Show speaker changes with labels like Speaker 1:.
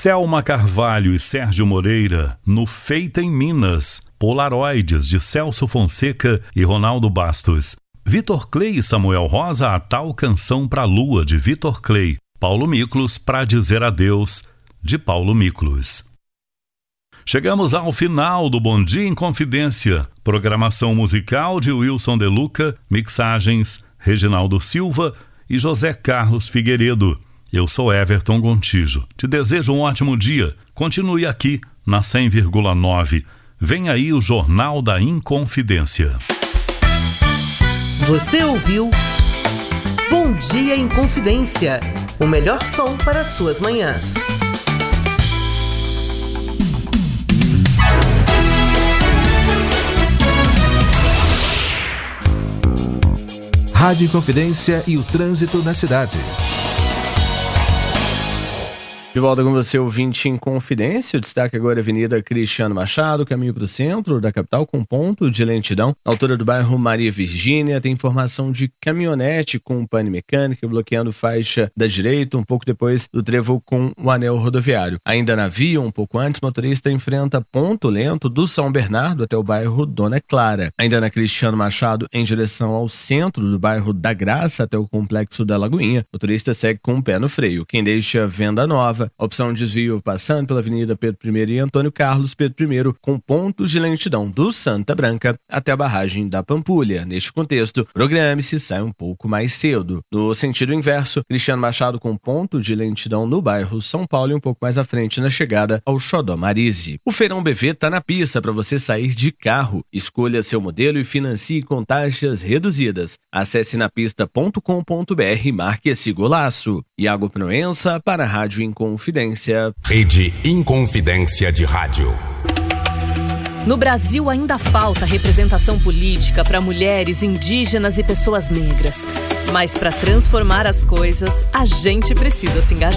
Speaker 1: Selma Carvalho e Sérgio Moreira, no Feita em Minas. Polaroides, de Celso Fonseca e Ronaldo Bastos. Vitor Clay e Samuel Rosa, A Tal Canção pra Lua, de Vitor Clay. Paulo Miklos, Pra Dizer Adeus, de Paulo Miklos. Chegamos ao final do Bom Dia em Confidência. Programação musical de Wilson De Luca, mixagens Reginaldo Silva e José Carlos Figueiredo. Eu sou Everton Gontijo. Te desejo um ótimo dia. Continue aqui na 100,9. Vem aí o Jornal da Inconfidência.
Speaker 2: Você ouviu Bom Dia em Confidência. O melhor som para as suas manhãs.
Speaker 3: Rádio Inconfidência e o trânsito na cidade.
Speaker 4: De volta com você, ouvinte em Confidência. O destaque agora é a Avenida Cristiano Machado, caminho para o centro da capital, com ponto de lentidão. Na altura do bairro Maria Virgínia, tem informação de caminhonete com pane mecânica bloqueando faixa da direita, um pouco depois do trevo com o anel rodoviário. Ainda na via, um pouco antes, motorista enfrenta ponto lento do São Bernardo até o bairro Dona Clara. Ainda na Cristiano Machado, em direção ao centro do bairro da Graça até o complexo da Lagoinha, motorista segue com o pé no freio. Quem deixa Venda Nova, opção de desvio passando pela Avenida Pedro I e Antônio Carlos Pedro I, com pontos de lentidão do Santa Branca até a barragem da Pampulha. Neste contexto, programe-se e sai um pouco mais cedo. No sentido inverso, Cristiano Machado com ponto de lentidão no bairro São Paulo e um pouco mais à frente na chegada ao Xodó Marise. O Feirão BV está na pista para você sair de carro. Escolha seu modelo e financie com taxas reduzidas. Acesse napista.com.br e marque esse golaço. Iago Proença para a Rádio Inconfidência.
Speaker 5: Rede Inconfidência de Rádio.
Speaker 6: No Brasil ainda falta representação política para mulheres, indígenas e pessoas negras. Mas para transformar as coisas, a gente precisa se engajar.